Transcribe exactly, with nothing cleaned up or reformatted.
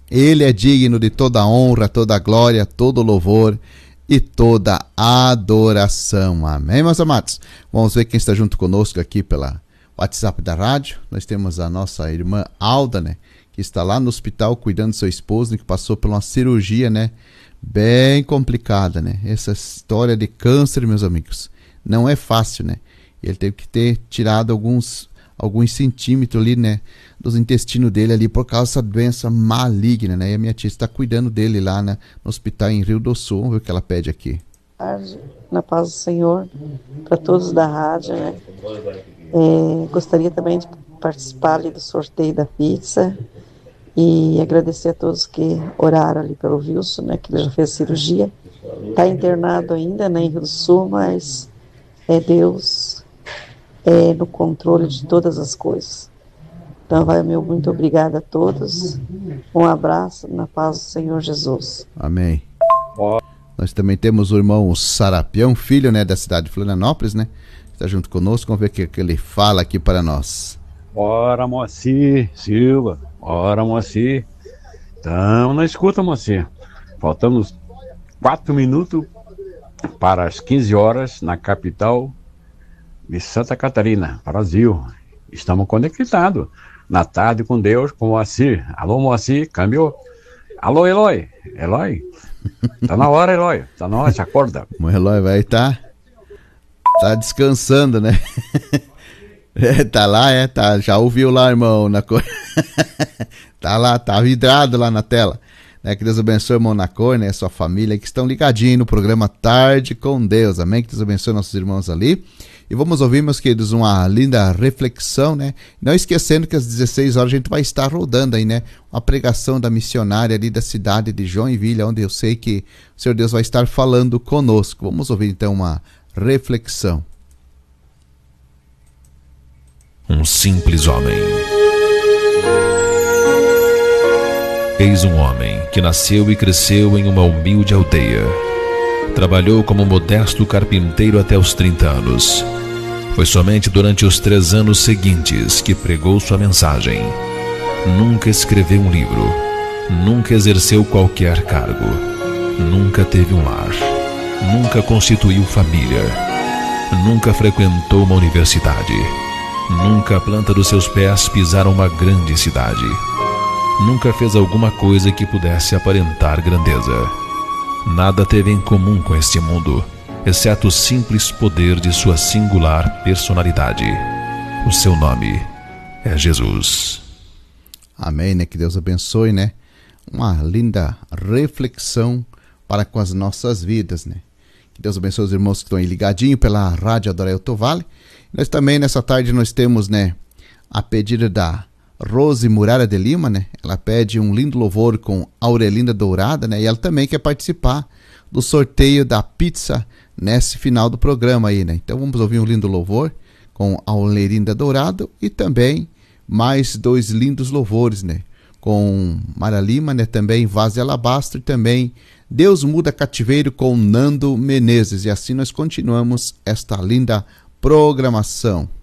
Ele é digno de toda honra, toda glória, todo louvor e toda adoração. Amém, meus amados? Vamos ver quem está junto conosco aqui pela WhatsApp da rádio. Nós temos a nossa irmã Alda, né? Que está lá no hospital cuidando do seu esposo, né, que passou por uma cirurgia, né? Bem complicada, né? Essa história de câncer, meus amigos, não é fácil, né? Ele teve que ter tirado alguns, alguns centímetros ali, né? Dos intestinos dele ali por causa dessa doença maligna, né? E a minha tia está cuidando dele lá, né, no hospital em Rio do Sul. Vamos ver o que ela pede aqui. Na paz do Senhor, para todos da rádio, né? É, gostaria também de participar ali do sorteio da pizza e agradecer a todos que oraram ali pelo Wilson, né? Que ele já fez cirurgia. Está internado ainda, né, em Rio do Sul, mas é Deus é, no controle de todas as coisas. Então vai meu muito obrigado a todos. Um abraço na paz do Senhor Jesus. Amém. Nós também temos o irmão Sarapião, filho, né, da cidade de Florianópolis, né? Está junto conosco, vamos ver o que, que ele fala aqui para nós. Ora, Moacir Silva. Ora, Moacir. Estamos na escuta, Moacir. Faltando quatro minutos para as quinze horas na capital de Santa Catarina, Brasil. Estamos conectados na tarde com Deus, com o Moacir. Alô, Moacir, câmbio. Alô, Eloy. Eloy. Tá na hora, Eloy. Tá na hora, se acorda. O Eloy vai estar tá, tá descansando, né? É, tá lá, é, tá. Já ouviu lá, irmão, na cor. Tá lá, tá vidrado lá na tela. Né? Que Deus abençoe, irmão na cor, né? Sua família que estão ligadinhos no programa Tarde com Deus. Amém? Que Deus abençoe nossos irmãos ali. E vamos ouvir, meus queridos, uma linda reflexão, né? Não esquecendo que às dezesseis horas a gente vai estar rodando aí, né? Uma pregação da missionária ali da cidade de Joinville, onde eu sei que o Senhor Deus vai estar falando conosco. Vamos ouvir então uma reflexão. Um simples homem. Eis um homem que nasceu e cresceu em uma humilde aldeia. Trabalhou como modesto carpinteiro até os trinta anos. Foi somente durante os três anos seguintes que pregou sua mensagem. Nunca escreveu um livro. Nunca exerceu qualquer cargo. Nunca teve um lar. Nunca constituiu família. Nunca frequentou uma universidade. Nunca a planta dos seus pés pisaram uma grande cidade. Nunca fez alguma coisa que pudesse aparentar grandeza. Nada teve em comum com este mundo, exceto o simples poder de sua singular personalidade. O seu nome é Jesus. Amém, né? Que Deus abençoe, né? Uma linda reflexão para com as nossas vidas, né? Que Deus abençoe os irmãos que estão aí ligadinhos pela Rádio Adoré Alto Vale. Nós também, nessa tarde, nós temos, né, a pedida da Rose Muralha de Lima, né? Ela pede um lindo louvor com Aurelinda Dourada, né? E ela também quer participar do sorteio da pizza nesse final do programa aí, né? Então vamos ouvir um lindo louvor com Aurelinda Dourada e também mais dois lindos louvores, né? Com Mara Lima, né? Também Vaso de Alabastro e também Deus Muda Cativeiro com Nando Menezes. E assim nós continuamos esta linda programação.